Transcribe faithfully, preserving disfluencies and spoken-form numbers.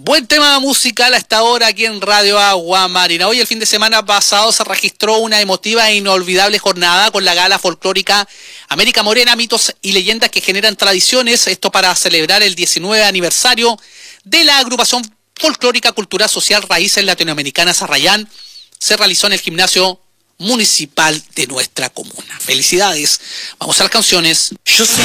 Buen tema musical a esta hora aquí en Radio Agua Marina. Hoy, el fin de semana pasado, se registró una emotiva e inolvidable jornada con la gala folclórica América Morena, mitos y leyendas que generan tradiciones. Esto para celebrar el diecinueve aniversario de la agrupación folclórica cultural social Raíces Latinoamericanas Arrayán. Se realizó en el gimnasio municipal de nuestra comuna. Felicidades. Vamos a las canciones. Yo sé